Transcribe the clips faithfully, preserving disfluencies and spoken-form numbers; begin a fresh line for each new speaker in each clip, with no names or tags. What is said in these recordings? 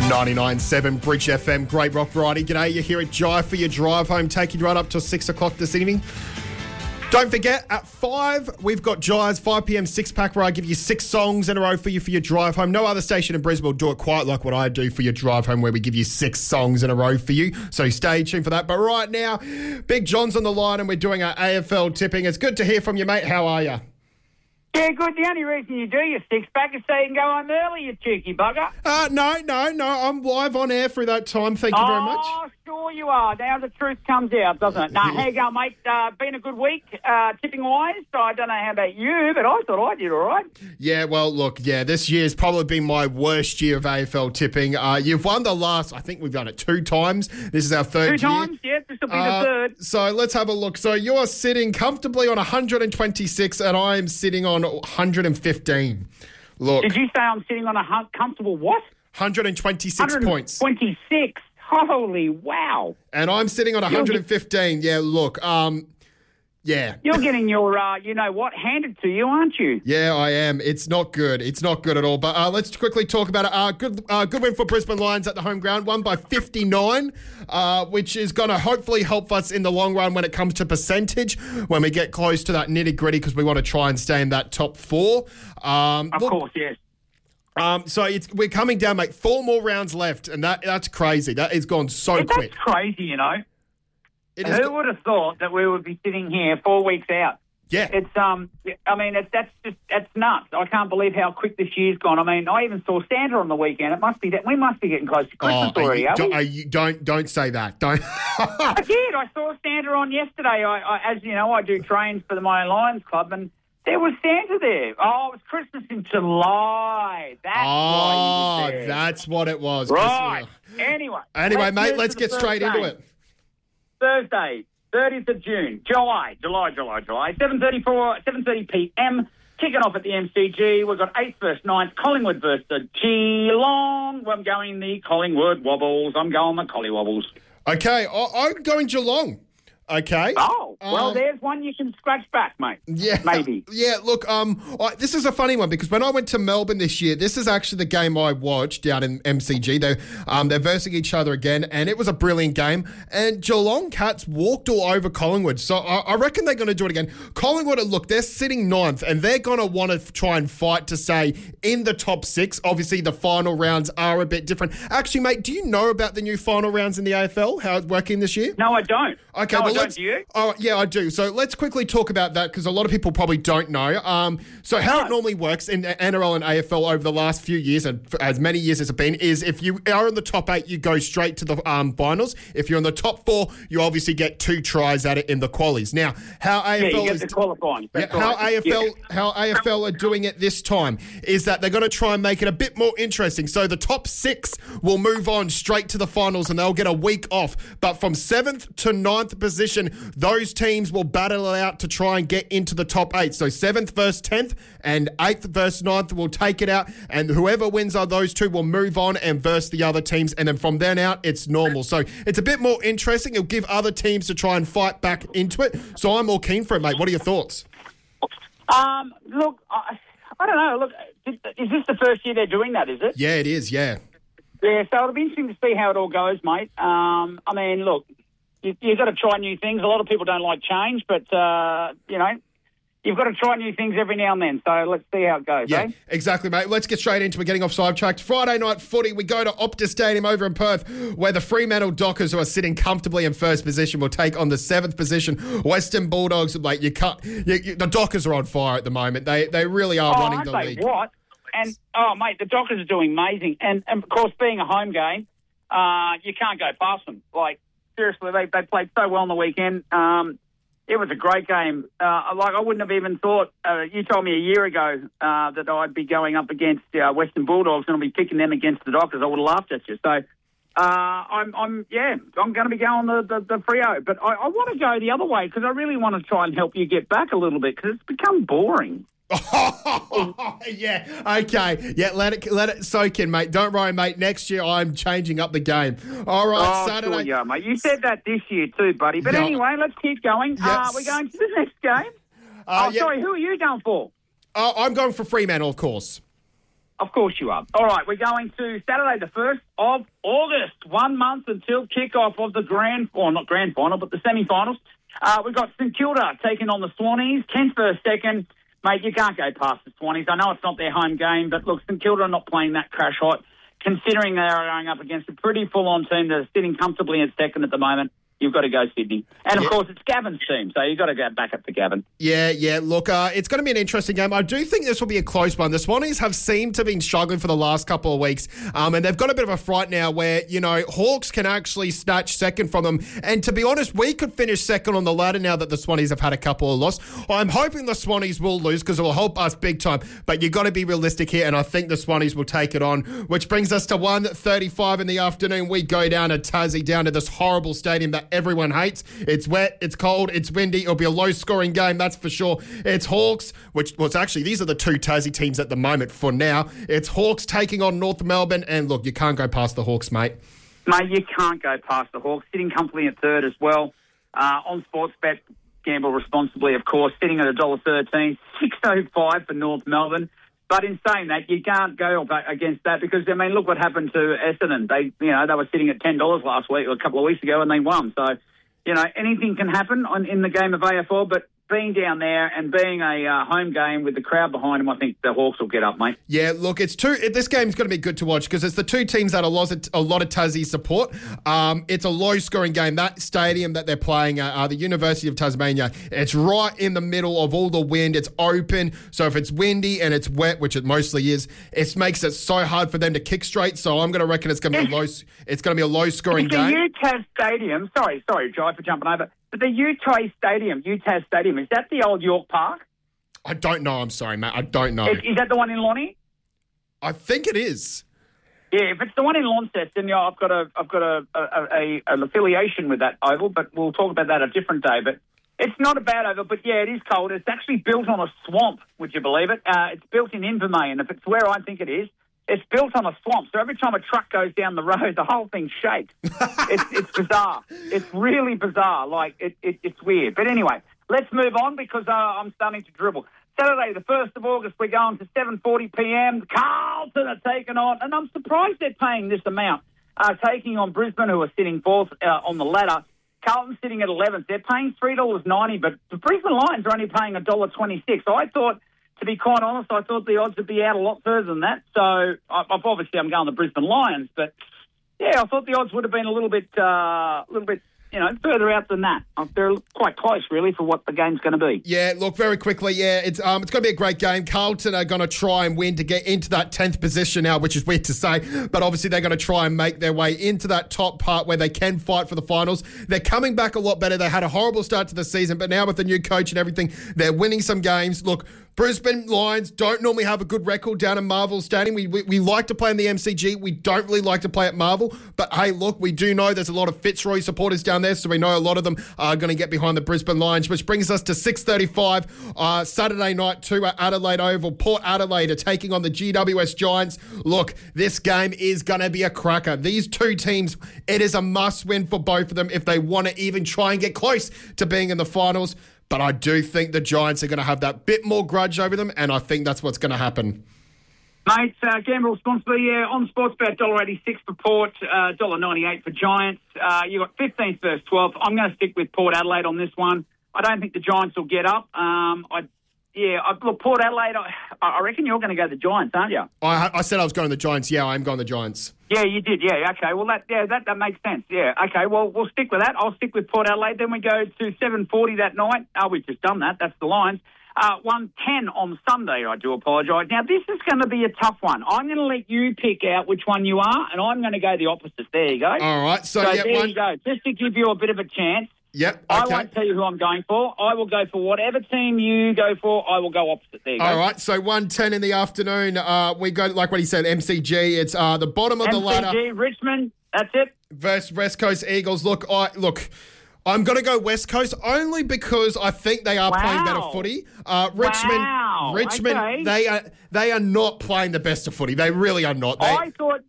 ninety-nine point seven Bridge F M, great rock variety. G'day, you're here at Jive for your drive home, taking you right up till six o'clock this evening. Don't forget, at five, we've got Jive's five p.m. six-pack where I give you six songs in a row for you for your drive home. No other station in Brisbane will do it quite like what I do for your drive home, where we give you six songs in a row for you. So stay tuned for that. But right now, Big John's on the line and we're doing our A F L tipping. It's good to hear from you, mate. How are you?
Yeah, good. The only reason you do your six-pack is so you can go home early, you cheeky bugger.
Uh, no, no, no. I'm live on air through that time. Thank you very much.
Oh, sure you are. Now the truth comes out, doesn't it? Nah, how you going, mate? Uh, been a good week, uh, tipping-wise. So I don't know how about you, but I thought I did all right.
Yeah, well, look, yeah, this year's probably been my worst year of A F L tipping. Uh, you've won the last, I think we've done it two times. This is our third
Two
year.
times, yes. This will be
Uh,
the third.
So let's have a look. So you're sitting comfortably on one hundred twenty-six and I'm sitting on one hundred fifteen. Look,
Did you say I'm sitting on a hum- comfortable what?
one hundred twenty-six points.
twenty-six. Holy wow.
And I'm sitting on one hundred fifteen. Yeah, look, um, yeah.
You're getting your, uh, you know what, handed to you, aren't you?
Yeah, I am. It's not good. It's not good at all. But uh, let's quickly talk about it. Uh, good, uh, good win for Brisbane Lions at the home ground, won by fifty-nine, uh, which is going to hopefully help us in the long run when it comes to percentage, when we get close to that nitty-gritty, because we want to try and stay in that top four. Um,
Of
look,
course, yes.
Um, so it's, we're coming down, mate. Four more rounds left, and that that's crazy. That has gone so
Yeah,
quick.
that's crazy, you know.
It
Who
is,
would have thought that we would be sitting here four weeks out?
yeah.
It's um, I mean, it, that's just that's nuts. I can't believe how quick this year's gone. I mean, I even saw Santa on the weekend. It must be that we must be getting close to Christmas
Oh,
already,
you,
are
don't,
we?
uh, you don't don't say that. Don't.
I did. I saw Santa on yesterday. I, I, as you know, I do trains for the My Lions Club, and there was Santa there. Oh, it was Christmas in July. That's why he
Oh,
was there.
that's what it was.
Right. Anyway.
Anyway, mate,
move
let's
to the
get straight
first
into
game.
it.
Thursday, thirtieth of June, July, July, July, July, seven thirty-four, seven thirty p.m., kicking off at the M C G. We've got eighth versus ninth, Collingwood versus the Geelong. I'm going the Collingwood Wobbles. I'm going the Collie Wobbles.
Okay, I, I'm going Geelong. Okay.
Oh, well,
Um,
there's one you can scratch back, mate.
Yeah,
Maybe.
Yeah, look, um, I, this is a funny one because when I went to Melbourne this year, this is actually the game I watched down in M C G. They, um, they're versing each other again, and it was a brilliant game. And Geelong Cats walked all over Collingwood, so I, I reckon they're going to do it again. Collingwood, look, they're sitting ninth, and they're going to want to try and fight to stay in the top six. Obviously, the final rounds are a bit different. Actually, mate, do you know about the new final rounds in the A F L? How it's working this year?
No, I don't.
Okay,
no,
well,
I don't.
let's.
Do you?
Oh, yeah, I do. So let's quickly talk about that because a lot of people probably don't know. Um, so how it normally works in N R L and A F L over the last few years, and for as many years as it's been, is if you are in the top eight, you go straight to the um, finals. If you're in the top four, you obviously get two tries at it in the qualies. Now, how A F L
Yeah, you get
is
the qualifying.
yeah,
That's
how
right.
A F L
Yeah.
how A F L are doing it this time is that they're going to try and make it a bit more interesting. So the top six will move on straight to the finals and they'll get a week off. But from seventh to ninth position, those teams will battle it out to try and get into the top eight. So seventh versus tenth and eighth versus ninth will take it out, and whoever wins are those two will move on and verse the other teams, and then from then out it's normal. So it's a bit more interesting. It'll give other teams to try and fight back into it. So I'm all keen for it, mate. What are your thoughts?
Um, look, I, I don't know. Look, is this the first year they're doing that, is it?
Yeah, it is, yeah.
Yeah, so it'll be interesting to see how it all goes, mate. Um, I mean, look, you, you've got to try new things. A lot of people don't like change, but, uh, you know, you've got to try new things every now and then. So let's see how it goes,
Yeah,
eh?
exactly, mate. Let's get straight into it, getting off sidetracked. Friday night footy, we go to Optus Stadium over in Perth, where the Fremantle Dockers, who are sitting comfortably in first position, will take on the seventh position Western Bulldogs. Like you cut, you, you, the Dockers are on fire at the moment. They they really are
Oh,
running
I
the
say
league.
what? And, oh, mate, the Dockers are doing amazing. And, and of course, being a home game, uh, you can't go past them. Like, seriously, they, they played so well on the weekend. Um, it was a great game. Uh, like, I wouldn't have even thought, uh, you told me a year ago uh, that I'd be going up against uh, Western Bulldogs and I'd be picking them against the Dockers. I would have laughed at you. So, uh, I'm, I'm, yeah, I'm going to be going the, the, the Freo. But I, I want to go the other way because I really want to try and help you get back a little bit because it's become boring.
Yeah, okay. Yeah, let it let it soak in, mate. Don't worry, mate. Next year I'm changing up the game. All right,
Oh,
Saturday.
sure, yeah, mate. You said that this year too, buddy. But
Yeah.
anyway, let's keep going.
Yes.
Uh, we're going to the next game.
Uh,
oh,
yeah.
sorry, who are you going for?
Uh, I'm going for Fremantle, of course.
Of course you are. All right, we're going to Saturday, the first of August. One month until kickoff of the grand, or not grand final, but the semi-finals. Uh, we've got St Kilda taking on the Swannies. tenth versus second. Mate, you can't go past the Swannies. I know it's not their home game, but look, St Kilda are not playing that crash hot, considering they are going up against a pretty full-on team that are sitting comfortably at second at the moment. You've got to go Sydney. And, of yeah. course, it's Gavin's team, so you've got to go back up to Gavin.
Yeah, yeah. Look, uh, it's going to be an interesting game. I do think this will be a close one. The Swannies have seemed to have been struggling for the last couple of weeks, um, and they've got a bit of a fright now where, you know, Hawks can actually snatch second from them. And to be honest, we could finish second on the ladder now that the Swannies have had a couple of losses. I'm hoping the Swannies will lose because it will help us big time, but you've got to be realistic here, and I think the Swannies will take it on, which brings us to one thirty-five in the afternoon. We go down to Tassie, down to this horrible stadium that everyone hates. It's wet, it's cold, it's windy. It'll be a low-scoring game, that's for sure. It's Hawks, which was well, actually, these are the two Tassie teams at the moment for now. It's Hawks taking on North Melbourne, and look, you can't go past the Hawks, mate.
Mate, you can't go past the Hawks. Sitting comfortably at third as well. Uh, on Sportsbet, gamble responsibly, of course. Sitting at one dollar thirteen, six oh five for North Melbourne. But in saying that, you can't go against that because, I mean, look what happened to Essendon. They, you know, they were sitting at ten dollars last week or a couple of weeks ago, and they won. So, you know, anything can happen on, in the game of A F L, but being down there and being a uh, home game with the crowd behind them, I think the Hawks will get up, mate.
Yeah, look, it's two. This game's going to be good to watch because it's the two teams that a lot of, a lot of Tassie support. Um, it's a low-scoring game. That stadium that they're playing at, uh, the University of Tasmania, it's right in the middle of all the wind. It's open, so if it's windy and it's wet, which it mostly is, it makes it so hard for them to kick straight. So I'm going to reckon it's going to be a low. It's going to be a low-scoring game.
The U T A S Stadium. Sorry, sorry, Jai, for jumping over. But the U T A S Stadium, U T A S Stadium, is that the old York Park?
I don't know. I'm sorry, Matt. I don't know.
Is, is that the one in Lonnie?
I think it is.
Yeah, if it's the one in Launceston, yeah, I've got a, I've got a, a, a, an affiliation with that oval, but we'll talk about that a different day. But it's not a bad oval, but yeah, it is cold. It's actually built on a swamp. Would you believe it? Uh, it's built in Invermay, and if it's where I think it is, it's built on a swamp, so every time a truck goes down the road, the whole thing shakes. it's, it's bizarre. It's really bizarre. Like, it, it, it's weird. But anyway, let's move on because uh, I'm starting to dribble. Saturday, the first of August, we're going to seven forty p.m. Carlton are taking on, and I'm surprised they're paying this amount, uh, taking on Brisbane, who are sitting fourth uh, on the ladder. Carlton sitting at eleventh. They're paying three dollars ninety, but the Brisbane Lions are only paying one dollar twenty-six. So I thought... To be quite honest, I thought the odds would be out a lot further than that. So, I, obviously, I'm going the Brisbane Lions, but yeah, I thought the odds would have been a little bit, uh, a little bit, you know, further out than that. They're quite close, really, for what the game's going to be.
Yeah, look, very quickly, yeah, it's um, it's going to be a great game. Carlton are going to try and win to get into that tenth position now, which is weird to say, but obviously they're going to try and make their way into that top part where they can fight for the finals. They're coming back a lot better. They had a horrible start to the season, but now with the new coach and everything, they're winning some games. Look, Brisbane Lions don't normally have a good record down in Marvel Stadium. We, we we like to play in the M C G. We don't really like to play at Marvel. But, hey, look, we do know there's a lot of Fitzroy supporters down there, so we know a lot of them are going to get behind the Brisbane Lions, which brings us to six thirty-five uh, Saturday night to Adelaide Oval. Port Adelaide are taking on the G W S Giants. Look, this game is going to be a cracker. These two teams, it is a must-win for both of them if they want to even try and get close to being in the finals. But I do think the Giants are going to have that bit more grudge over them, and I think that's what's going to happen.
Mate, uh, gamble responsibly, yeah, on Sportsbet, one dollar eighty-six for Port, uh, one dollar ninety-eight for Giants. Uh, you got fifteenth versus twelfth. I'm going to stick with Port Adelaide on this one. I don't think the Giants will get up. Um, I, yeah, I, look, Port Adelaide, I, I reckon you're going to go the Giants, aren't you?
I, I said I was going the Giants. Yeah, I am going the Giants.
Yeah, you did. Yeah, okay. Well, that yeah, that, that makes sense. Yeah, okay. Well, we'll stick with that. I'll stick with Port Adelaide. Then we go to seven forty that night. Oh, we've just done that. That's the Lions. Uh, one ten on Sunday, I do apologise. Now, this is going to be a tough one. I'm going to let you pick out which one you are, and I'm going to go the opposite. There you go.
All right. So,
so
yeah,
there
one...
you go. Just to give you a bit of a chance.
Yep. Okay.
I won't tell you who I'm going for. I will go for whatever team you go for. I will go opposite. There you go.
All right. So one ten in the afternoon. Uh, we go, like what he said, M C G. It's uh, the bottom of
M C G,
the ladder.
M C G, Richmond. That's it.
Versus West Coast Eagles. Look, I look... I'm going to go West Coast only because I think they are
wow.
playing better footy. Uh, Richmond,
wow.
Richmond,
okay.
they are they are not playing the best of footy. They really are not. They,
I thought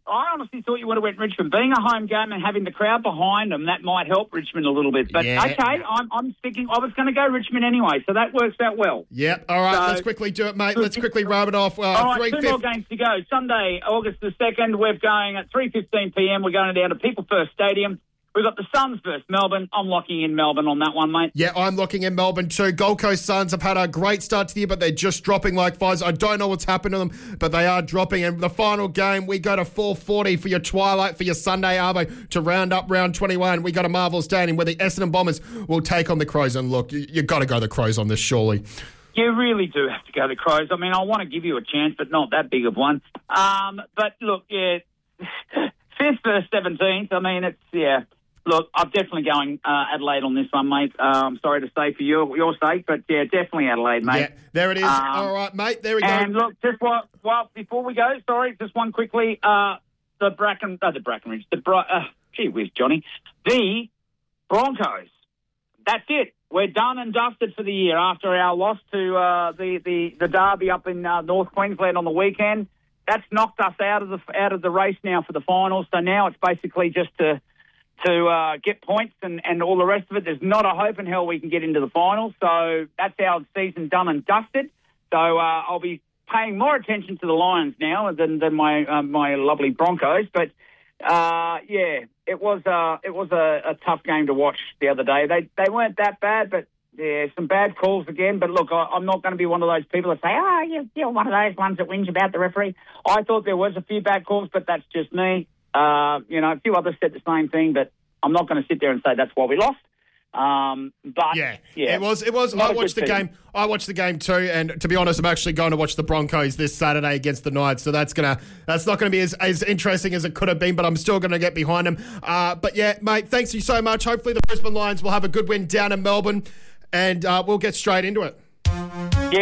I honestly thought you would have went Richmond. Being a home game and having the crowd behind them, that might help Richmond a little bit. But
Yeah.
okay, I'm, I'm sticking. I was going to go Richmond anyway, so that works out well.
Yep. All right,
So-
let's quickly do it, mate. Let's quickly rub it off. Uh,
All right,
three
two more
fifty.
games to go. Sunday, August the second, we're going at three fifteen p.m. We're going down to People First Stadium. We've got the Suns versus Melbourne. I'm locking in Melbourne on that one, mate.
Yeah, I'm looking in Melbourne too. Gold Coast Suns have had a great start to the year, but they're just dropping like flies. I don't know what's happened to them, but they are dropping. And the final game, we go to four forty for your twilight, for your Sunday arvo to round up round twenty-one. We got a Marvel Stadium where the Essendon Bombers will take on the Crows. And look, you, you got to go the Crows on this, surely.
You really do have to go the Crows. I mean, I want to give you a chance, but not that big of one. Um, but look, yeah, fifth versus seventeenth. I mean, it's, yeah. Look, I'm definitely going uh, Adelaide on this one, mate. Uh, I'm sorry to say for your your sake, but yeah, definitely Adelaide, mate.
Yeah, there it is.
Um,
All right, mate. There we go.
And look, just what, well, before we go, sorry, just one quickly. Uh, the Bracken, uh, the Brackenridge, the Bra- uh, gee whiz, Johnny, the Broncos. That's it. We're done and dusted for the year after our loss to uh, the, the the Derby up in uh, North Queensland on the weekend. That's knocked us out of the out of the race now for the finals. So now it's basically just to. to uh, get points and, and all the rest of it. There's not a hope in hell we can get into the finals. So that's our season done and dusted. So uh, I'll be paying more attention to the Lions now than, than my uh, my lovely Broncos. But, uh, yeah, it was, uh, it was a, a tough game to watch the other day. They they weren't that bad, but, yeah, some bad calls again. But, look, I, I'm not going to be one of those people that say, oh, you're, you're one of those ones that whinge about the referee. I thought there was a few bad calls, but that's just me. Uh, you know, a few others said the same thing, but I'm not going to sit there and say that's why we lost. Um, but
Yeah,
yeah,
it was. It was.
Not
I
a
watched the
good
game.
team.
I watched the game too, and to be honest, I'm actually going to watch the Broncos this Saturday against the Knights. So that's gonna. That's not going to be as, as interesting as it could have been, but I'm still going to get behind them. Uh, but yeah, mate, thanks you so much. Hopefully, the Brisbane Lions will have a good win down in Melbourne, and uh, we'll get straight into it.